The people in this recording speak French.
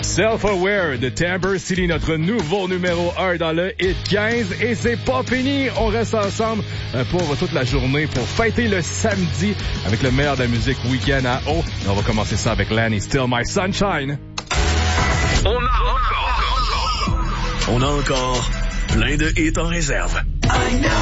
Self-Aware de Timber City, notre nouveau numéro 1 dans le Hit 15. Et c'est pas fini. On reste ensemble pour toute la journée pour fêter le samedi avec le meilleur de la musique week-end à eau. Et on va commencer ça avec Lanny, Still My Sunshine. On a encore plein de hits en réserve.